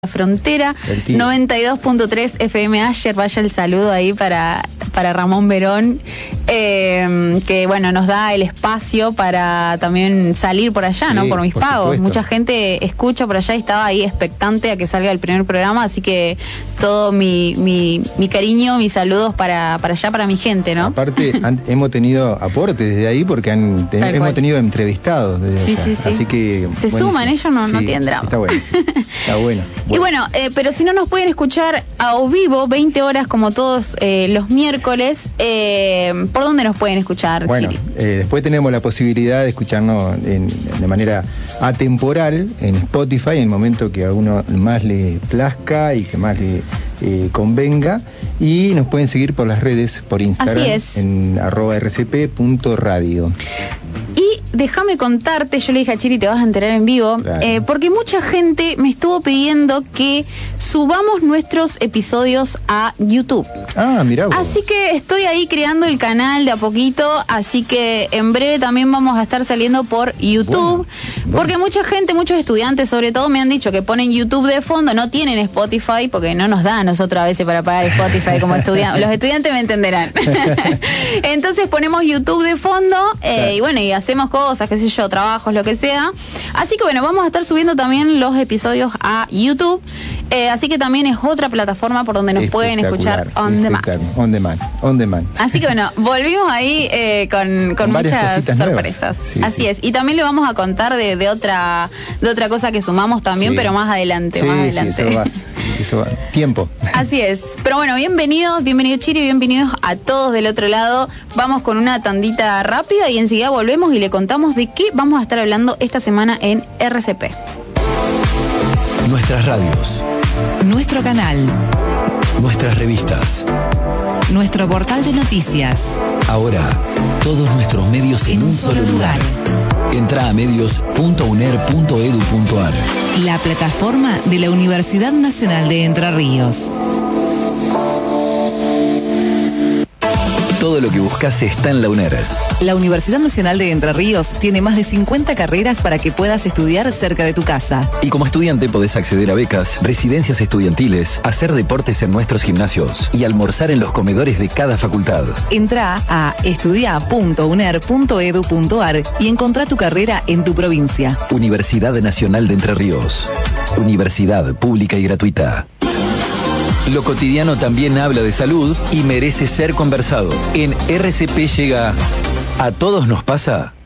Frontera, 92.3 FM Ayer, vaya el saludo ahí para Ramón Verón, que bueno, nos da el espacio para también salir por allá, sí, ¿no? Por mis pagos. Supuesto. Mucha gente escucha por allá y estaba ahí expectante a que salga el primer programa, así que todo mi cariño, mis saludos para allá, para mi gente, ¿no? Aparte, hemos tenido aportes desde ahí porque hemos tenido entrevistados desde allá. Sí. Así que se suman, ellos no tienen drama. Está bueno. Está bueno. Y bueno, pero si no nos pueden escuchar a vivo, 20 horas como todos los miércoles, ¿por dónde nos pueden escuchar, bueno, Chiri? Después tenemos la posibilidad de escucharnos de manera atemporal en Spotify, en el momento que a uno más le plazca y que más le convenga. Y nos pueden seguir por las redes, por Instagram, en @rcp.radio. Y déjame contarte, yo le dije a Chiri, te vas a enterar en vivo, claro. Porque mucha gente me estuvo pidiendo que subamos nuestros episodios a YouTube. Ah, mirá vos. Así que estoy ahí creando el canal de a poquito, así que en breve también vamos a estar saliendo por YouTube, bueno. Porque mucha gente, muchos estudiantes sobre todo, me han dicho que ponen YouTube de fondo, no tienen Spotify, porque no nos da a nosotros a veces para pagar Spotify como estudiantes. Los estudiantes me entenderán. Entonces ponemos YouTube de fondo, claro. Y bueno, y hacemos cosas, qué sé yo, trabajos, lo que sea. Así que bueno, vamos a estar subiendo también los episodios a YouTube. Así que también es otra plataforma por donde nos pueden escuchar on demand. Así que bueno, volvimos ahí con muchas sorpresas. Sí, así es. Y también le vamos a contar de otra cosa que sumamos también, pero más adelante. Eso va. Tiempo. Así es. Pero bueno, bienvenido Chiri, bienvenidos a todos del otro lado. Vamos con una tandita rápida y enseguida volvemos y le contamos de qué vamos a estar hablando esta semana en RCP. Nuestras radios, nuestro canal, nuestras revistas, nuestro portal de noticias. Ahora, todos nuestros medios en un solo lugar. Entra a medios.uner.edu.ar. La plataforma de la Universidad Nacional de Entre Ríos. Todo lo que buscas está en la UNER. La Universidad Nacional de Entre Ríos tiene más de 50 carreras para que puedas estudiar cerca de tu casa. Y como estudiante podés acceder a becas, residencias estudiantiles, hacer deportes en nuestros gimnasios y almorzar en los comedores de cada facultad. Entrá a estudia.uner.edu.ar y encontrá tu carrera en tu provincia. Universidad Nacional de Entre Ríos. Universidad pública y gratuita. Lo cotidiano también habla de salud y merece ser conversado. En RCP llega ¿A todos nos pasa?